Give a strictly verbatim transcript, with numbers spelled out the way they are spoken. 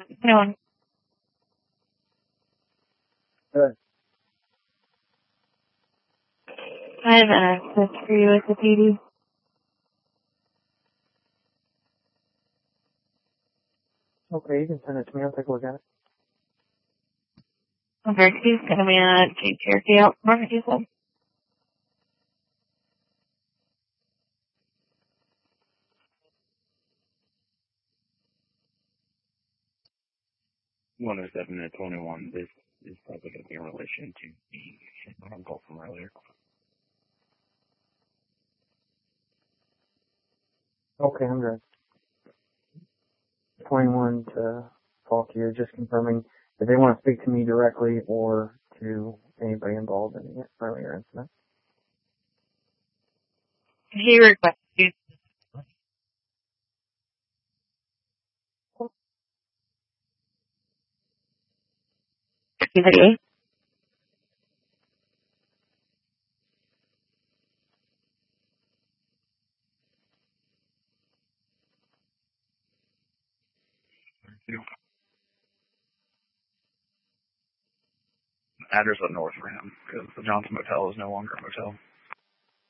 No, Good. I have access for you as a P D. Okay, you can send it to me. I'll take a look at it. Okay, he's going to be a Jeep Cherokee out front, you said? one oh seven and twenty-one. This is probably going to be in relation to the uncle from earlier. Okay, I'm good. twenty-one to Falk here, just confirming if they want to speak to me directly or to anybody involved in the earlier incident. He requested you. Video. Address up north for him, because the Johnson Motel is no longer a motel.